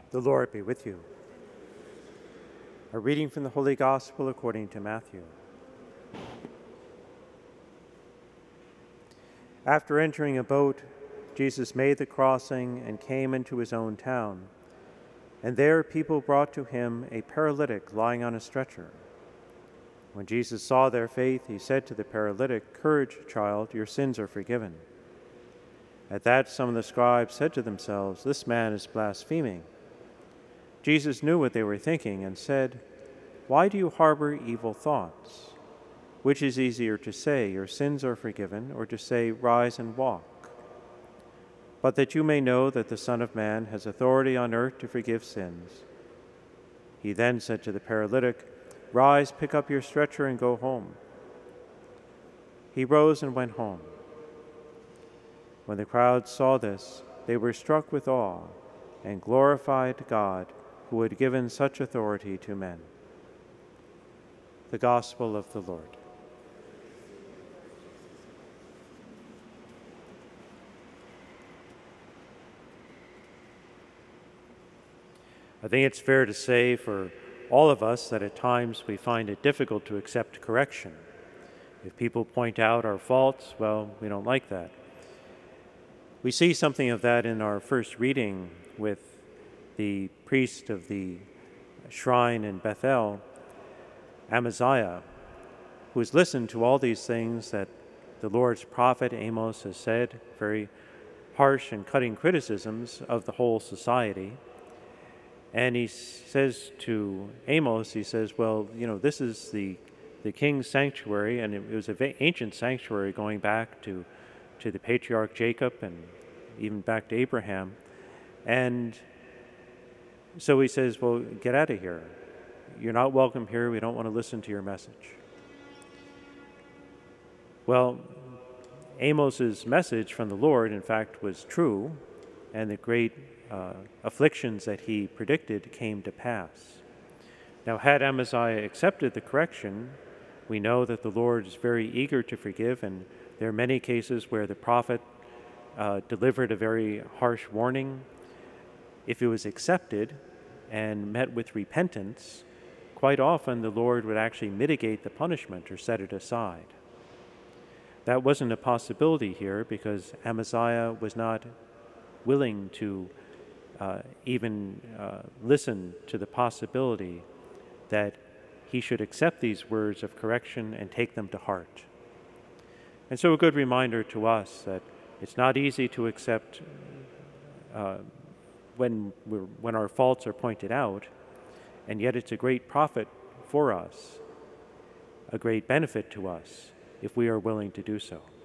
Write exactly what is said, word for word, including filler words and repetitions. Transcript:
The Lord be with you. A reading from the Holy Gospel according to Matthew. After entering a boat, Jesus made the crossing and came into his own town. And there people brought to him a paralytic lying on a stretcher. When Jesus saw their faith, he said to the paralytic, "Courage, child, your sins are forgiven." At that some of the scribes said to themselves, "This man is blaspheming." Jesus knew what they were thinking and said, "Why do you harbor evil thoughts? Which is easier to say, 'Your sins are forgiven,' or to say, 'Rise and walk'? But that you may know that the Son of Man has authority on earth to forgive sins." He then said to the paralytic, "Rise, pick up your stretcher and go home." He rose and went home. When the crowd saw this, they were struck with awe and glorified God, who had given such authority to men. The Gospel of the Lord. I think it's fair to say for all of us that at times we find it difficult to accept correction. If people point out our faults, well, we don't like that. We see something of that in our first reading with the priest of the shrine in Bethel, Amaziah, who has listened to all these things that the Lord's prophet Amos has said, very harsh and cutting criticisms of the whole society. And he says to Amos, he says, well, you know, this is the, the king's sanctuary, and it was an ancient sanctuary going back to, to the patriarch Jacob and even back to Abraham. And so he says, well, get out of here. You're not welcome here. We don't want to listen to your message. Well, Amos's message from the Lord, in fact, was true, and the great uh, afflictions that he predicted came to pass. Now, had Amaziah accepted the correction, we know that the Lord is very eager to forgive, and there are many cases where the prophet uh, delivered a very harsh warning. If it was accepted and met with repentance, quite often the Lord would actually mitigate the punishment or set it aside. That wasn't a possibility here because Amaziah was not willing to uh, even uh, listen to the possibility that he should accept these words of correction and take them to heart. And so a good reminder to us that it's not easy to accept uh, when we're, when our faults are pointed out, and yet it's a great profit for us, a great benefit to us, if we are willing to do so.